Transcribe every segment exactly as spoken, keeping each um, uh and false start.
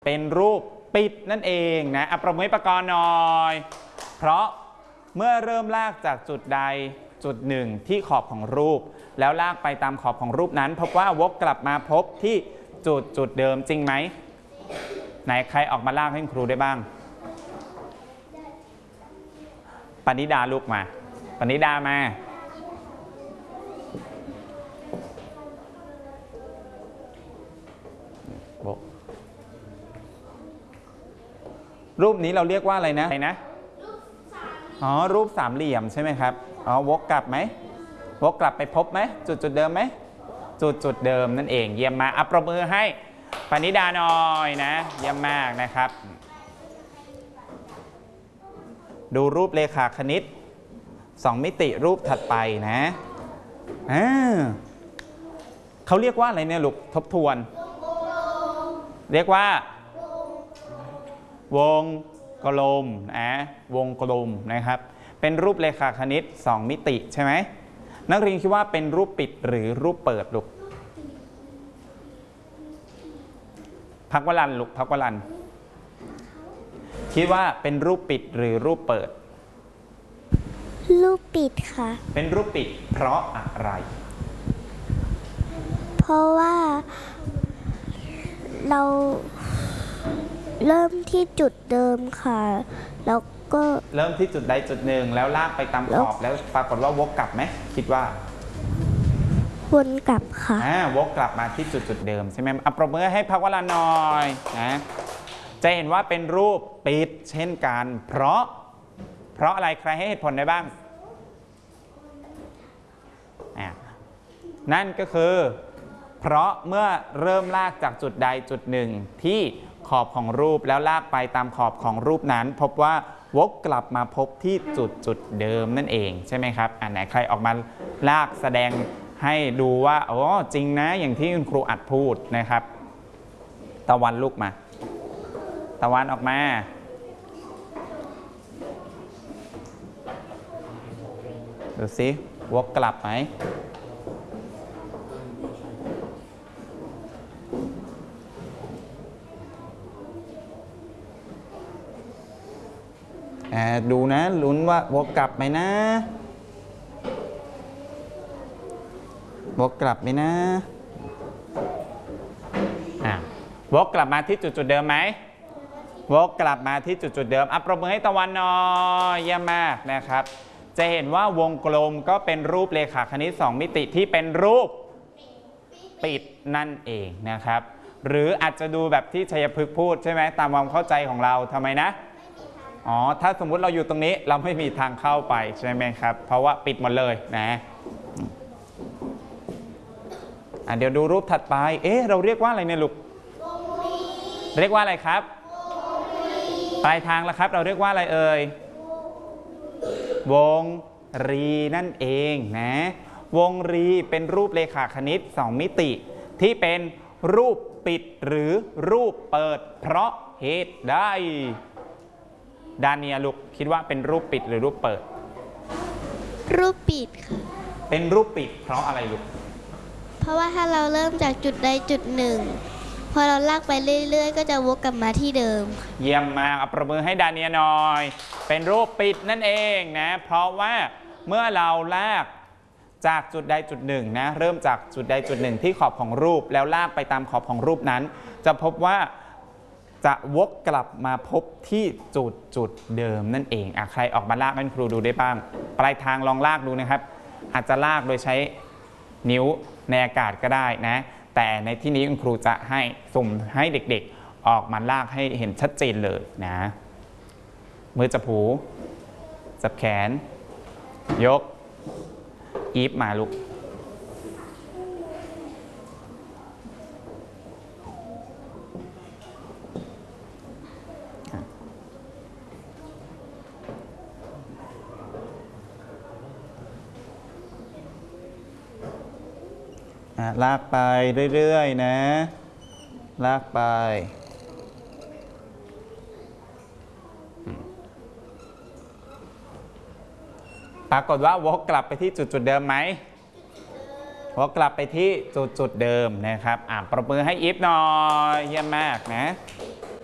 เป็นรูปปิดนั่นเองนะอัปรมือประกรณ์หน่อยเพราะเมื่อเริ่มลากจากจุดใดจุดหนึ่งที่ขอบของรูปแล้วลากไปตามขอบของรูปนั้นพบว่าวกกลับมาพบที่จุดจุดเดิมจริงไหมไหนใครออกมาลากให้ครูได้บ้างปณิดาลูกมาปณิดามารูปนี้เราเรียกว่าอะไรนะอะไรนะอ๋อรูปสามเหลี่ยมใช่ไหมครับอ๋อวกกลับไหมวกกลับไปพบไหมจุดจุดเดิมไหมจุดจุดเดิมนั่นเองเยี่ยมมากอัปรบมือให้ปณิดาหน่อยนะเยี่ยมมากนะครับดูรูปเรขาคณิตสองมิติรูปถัดไปนะอ่าเขาเรียกว่าอะไรเนี่ยลูกทบทวนเรียกว่าวงกลมนะวงกลมนะครับเป็นรูปเรขาคณิตสองมิติใช่ไหมนักเรียนคิดว่าเป็นรูปปิดหรือรูปเปิดลูกพักวลันลูกพักวลันคิดว่าเป็นรูปปิดหรือรูปเปิดรูปปิดค่ะเป็นรูปปิดเพราะอะไรเพราะว่าเราเริ่มที่จุดเดิมค่ะแล้วก็เริ่มที่จุดใดจุดหนึ่งแล้วลากไปตามขอบแล้วปรากฏว่าวกกลับไหมคิดว่าวนกลับค่ะอ่าวกกลับมาที่จุดจุดเดิมใช่ไหมอัปรบมือให้พักวลาหน่อยนะจะเห็นว่าเป็นรูปปิดเช่นกันเพราะเพราะอะไรใครให้เหตุผลได้บ้างอ่านั่นก็คือเพราะเมื่อเริ่มลากจากจุดใดจุดหนึ่งที่ขอบของรูปแล้วลากไปตามขอบของรูปนั้นพบว่าวกกลับมาพบที่จุดจุดเดิมนั่นเองใช่ไหมครับอันไหนใครออกมาลากแสดงให้ดูว่าอ๋อจริงนะอย่างที่คุณครูอัดพูดนะครับตะวันลูกมาตะวันออกมาดูสิวกกลับไหมดูนะลุ้นว่าวกกลับไหมนะวกกลับไหมนะอ่ะวกกลับมาที่จุดจุดเดิมไหมวกกลับมาที่จุดจุดเดิมอัปรบมือให้ตะวันหน่อยเยี่ยมมากนะครับจะเห็นว่าวงกลมก็เป็นรูปเรขาคณิตสองมิติที่เป็นรูปปิดนั่นเองนะครับหรืออาจจะดูแบบที่ชัยพฤกษ์พูดใช่ไหมตามความเข้าใจของเราทำไมนะอ๋อถ้าสมมุติเราอยู่ตรงนี้เราไม่มีทางเข้าไปใช่ไหมครับเพราะว่าปิดหมดเลยนะอ่ะเดี๋ยวดูรูปถัดไปเอ๊ะเราเรียกว่าอะไรเนี่ยลูกเรียกว่าอะไรครับปลายทางแล้วครับเราเรียกว่าอะไรเอ่ยวงรีนั่นเองนะวงรีเป็นรูปเรขาคณิตสองมิติที่เป็นรูปปิดหรือรูปเปิดเพราะเหตุใดดาเนียลูกคิดว่าเป็นรูปปิดหรือรูปเปิดรูปปิดค่ะเป็นรูปปิดเพราะอะไรลูกเพราะว่าถ้าเราเริ่มจากจุดใดจุดหนึ่งพอเราลากไปเรื่อยๆก็จะวกกลับมาที่เดิมเยี่ยมมากอัปรบมือให้ดาเนียหน่อยเป็นรูปปิดนั่นเองนะเพราะว่าเมื่อเราลากจากจุดใดจุดหนึ่งนะเริ่มจากจุดใดจุดหนึ่งที่ขอบของรูปแล้วลากไปตามขอบของรูปนั้นจะพบว่าจะวกกลับมาพบที่จุดจุดเดิมนั่นเองอ่ะใครออกมาลากให้ครูดูได้บ้างปลายทางลองลากดูนะครับอาจจะลากโดยใช้นิ้วในอากาศก็ได้นะแต่ในที่นี้คุณครูจะให้สุ่มให้เด็กๆออกมาลากให้เห็นชัดเจนเลยนะมือจับหูจับแขนยกอีฟมาลูกลากไปเรื่อยๆนะลากไปปรากฏว่าวกกลับไปที่จุดจุดเดิมไหมวกกลับไปที่จุดจุดเดิมนะครับอ่ะปรบมือให้อีฟหน่อยเยี่ยมมากนะ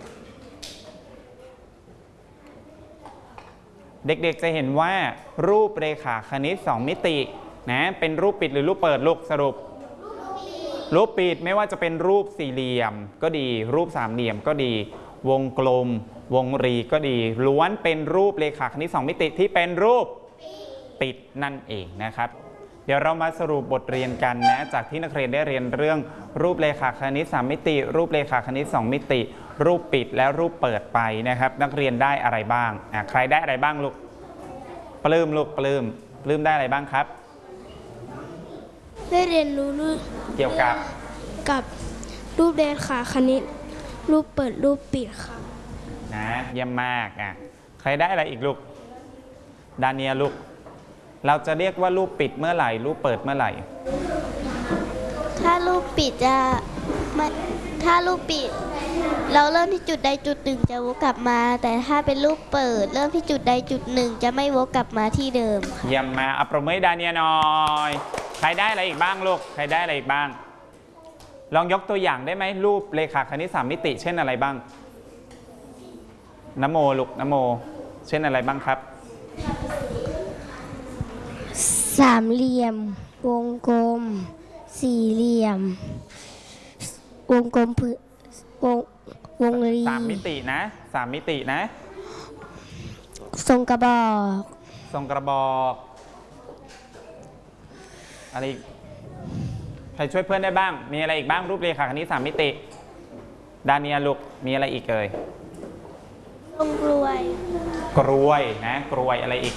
เด็กๆจะเห็นว่ารูปเรขาคณิตสองมิตินะเป็นรูปปิดหรือรูปเปิดลูกสรุปรูปปิดไม่ว่าจะเป็นรูปสี่เหลี่ยมก็ดีรูปสามเหลี่ยมก็ดีวงกลมวงรีก็ดีล้วนเป็นรูปเรขาคณิตสองมิติที่เป็นรูปปิดนั่นเองนะครับเดี๋ยวเรามาสรุปบทเรียนกันนะจากที่นักเรียนได้เรียนเรื่องรูปเรขาคณิตสามมิติรูปเรขาคณิตสองมิติรูปปิดและรูปเปิดไปนะครับนักเรียนได้อะไรบ้างอ่ะใครได้อะไรบ้างลูกปลื้มลูกปลื้มปลื้มได้อะไรบ้างครับได้เรียนรู้เกี่ยวกับกับรูปเรขาคณิตรูปเปิดรูปปิดค่ะนะเยี่ยมมากอ่ะใครได้อะไรอีกลูกดาเนียลูกเราจะเรียกว่ารูปปิดเมื่อไหร่รูปเปิดเมื่อไหร่ถ้ารูปปิดจะถ้ารูปปิดเราเริ่มที่จุดใดจุดหนึ่งจะวกกลับมาแต่ถ้าเป็นรูปเปิดเริ่มที่จุดใดจุดหนึ่งจะไม่วกกลับมาที่เดิมเยี่ยมมาอัปรบมือให้ดาเนียหน่อยใครได้อะไรอีกบ้างลูกใครได้อะไรอีกบ้างลองยกตัวอย่างได้ไหมรูปเรขาคณิตสามมิติเช่นอะไรบ้างนโมลูกนโมเช่นอะไรบ้างครับสามเหลี่ยมวงกลมสี่เหลี่ยมวงกลมพื้นวงวงรีสามมิตินะสามมิตินะทรงกระบอกทรงกระบอกอะไรใครช่วยเพื่อนได้บ้างมีอะไรอีกบ้างรูปเรขาคณิตสามมิติดาเนียลูกมีอะไรอีกเอ่ยทรงกลวยกลวยนะกลวยอะไรอีก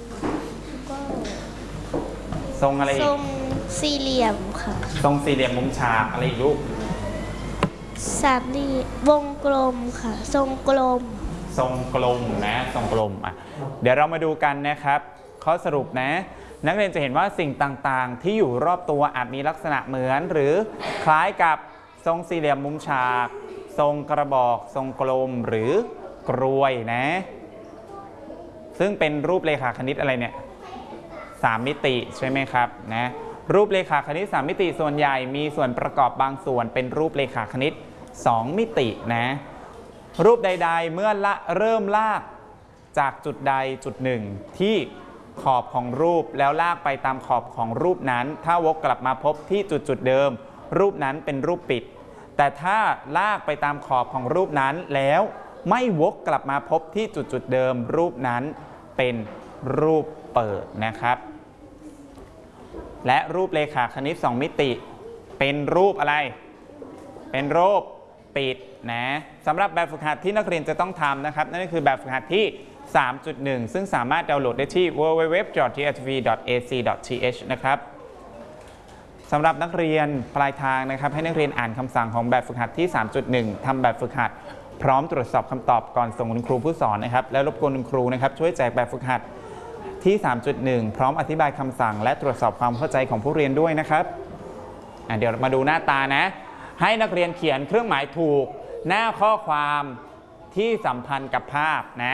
ทรงอะไรอีกทรงสี่เหลี่ยมค่ะทรงสี่เหลี่ยมมุมฉากอะไรอีกลูกสามเหลี่ยมวงกลมค่ะทรงกลมทรงกลมนะทรงกลมอ่ะเดี๋ยวเรามาดูกันนะครับข้อสรุปนะนักเรียนจะเห็นว่าสิ่งต่างๆที่อยู่รอบตัวอาจมีลักษณะเหมือนหรือคล้ายกับทรงสี่เหลี่ยมมุมฉากทรงกระบอกทรงกลมหรือกรวยนะซึ่งเป็นรูปเรขาคณิตอะไรเนี่ยสามมิติใช่ไหมครับนะรูปเรขาคณิตสามมิติส่วนใหญ่มีส่วนประกอบบางส่วนเป็นรูปเรขาคณิตสองมิตินะรูปใดๆเมื่อละเริ่มลากจากจุดใดจุดหนึ่งที่ขอบของรูปแล้วลากไปตามขอบของรูปนั้นถ้าวกกลับมาพบที่จุดจุดเดิมรูปนั้นเป็นรูปปิดแต่ถ้าลากไปตามขอบของรูปนั้นแล้วไม่วกกลับมาพบที่จุดจุดเดิมรูปนั้นเป็นรูปเปิดนะครับและรูปเรขาคณิตสองมิติเป็นรูปอะไรเป็นรูปปิดนะสำหรับแบบฝึกหัดที่นักเรียนจะต้องทำนะครับนั่นก็คือแบบฝึกหัดที่ สามจุดหนึ่ง ซึ่งสามารถดาวน์โหลดได้ที่ ดับเบิลยู ดับเบิลยู ดับเบิลยู ดอท ที อาร์ ที วี ดอท เอ ซี ดอท ที เอช นะครับสำหรับนักเรียนปลายทางนะครับให้นักเรียนอ่านคำสั่งของแบบฝึกหัดที่ สามจุดหนึ่ง ทำแบบฝึกหัดพร้อมตรวจสอบคำตอบก่อนส่งคุณครูผู้สอนนะครับและรบกวนคุณครูนะครับช่วยแจกแบบฝึกหัดที่ สามจุดหนึ่ง พร้อมอธิบายคำสั่งและตรวจสอบความเข้าใจของผู้เรียนด้วยนะครับเดี๋ยวมาดูหน้าตานะให้นักเรียนเขียนเครื่องหมายถูกหน้าข้อความที่สัมพันธ์กับภาพนะ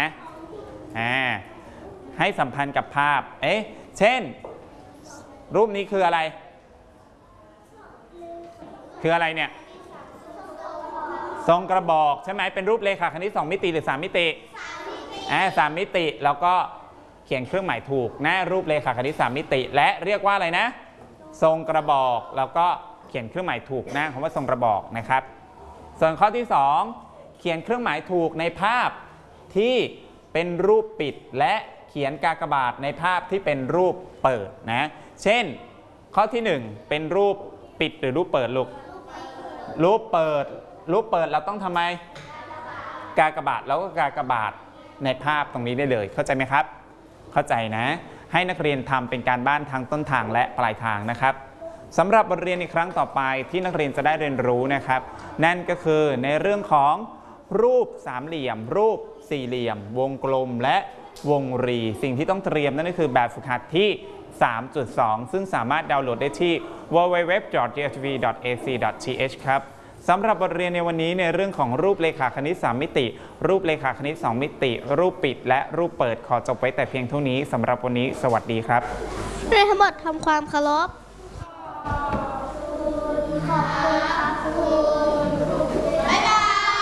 ให้สัมพันธ์กับภาพเอ๊ะเช่นรูปนี้คืออะไรคืออะไรเนี่ยทรงกระบอกใช่ไหมเป็นรูปเรขาคณิตสองมิติหรือสามมิติอ่าสามมิติแล้วก็เขียนเครื่องหมายถูกหน้ารูปเรขาคณิตสามมิติและเรียกว่าอะไรนะทรงกระบอกแล้วก็เขียนเครื่องหมายถูกหน้าคำว่าทรงกระบอกนะครับส่วนข้อที่สองเขียนเครื่องหมายถูกในภาพที่เป็นรูปปิดและเขียนกากบาทในภาพที่เป็นรูปเปิดนะเช่นข้อที่หนึ่งเป็นรูปปิดหรือรูปเปิดลูกรูปเปิดรูปเปิดเราต้องทำไมกากบาทแล้วก็กากบาทในภาพตรงนี้ได้เลยเข้าใจไหมครับเข้าใจนะให้นักเรียนทำเป็นการบ้านทั้งต้นทางและปลายทางนะครับสำหรับบทเรียนในครั้งต่อไปที่นักเรียนจะได้เรียนรู้นะครับนั่นก็คือในเรื่องของรูปสามเหลี่ยมรูปสี่เหลี่ยมวงกลมและวงรีสิ่งที่ต้องเตรียมนั่นก็คือแบบฝึกหัดที่ สามจุดสอง ซึ่งสามารถดาวน์โหลดได้ที่ ดับเบิลยู ดับเบิลยู ดับเบิลยู ดอท ที อาร์ ที วี ดอท เอ ซี ดอท ที เอช ครับสำหรับบทเรียนในวันนี้ในเรื่องของรูปเรขาคณิตสามมิติรูปเรขาคณิตสองมิติรูปปิดและรูปเปิดขอจบไว้แต่เพียงเท่านี้สำหรับวันนี้สวัสดีครับเรียนทั้งหมดทำความเคารพ